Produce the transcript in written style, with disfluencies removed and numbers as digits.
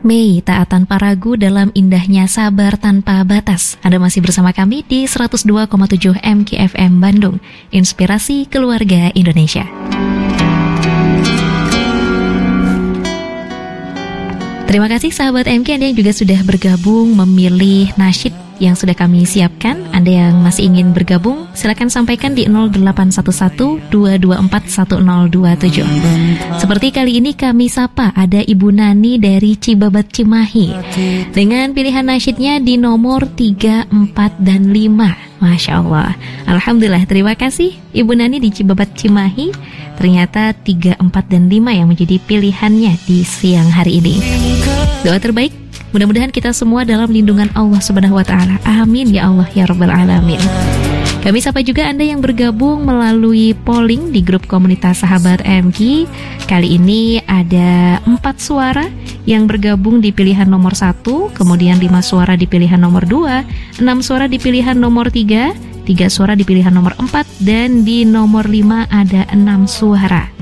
Mei, tak tanpa ragu dalam indahnya sabar tanpa batas. Anda masih bersama kami di 102,7 MKFM Bandung, Inspirasi Keluarga Indonesia. Terima kasih sahabat MK Anda yang juga sudah bergabung memilih nasyid yang sudah kami siapkan. Anda yang masih ingin bergabung, silakan sampaikan di 0811-224-1027. Seperti kali ini kami sapa ada Ibu Nani dari Cibabat Cimahi dengan pilihan nasyidnya di nomor 3, 4, dan 5. Masya Allah. Alhamdulillah, terima kasih Ibu Nani di Cibabat Cimahi. Ternyata 3, 4, dan 5 yang menjadi pilihannya di siang hari ini. Doa terbaik, mudah-mudahan kita semua dalam lindungan Allah Subhanahu wa Ta'ala. Amin ya Allah ya Rabbal Alamin. Kami sapa juga Anda yang bergabung melalui polling di grup komunitas Sahabat MK. Kali ini ada 4 suara yang bergabung di pilihan nomor 1, kemudian 5 suara di pilihan nomor 2, 6 suara di pilihan nomor 3, 3 suara di pilihan nomor 4, dan di nomor 5 ada 6 suara.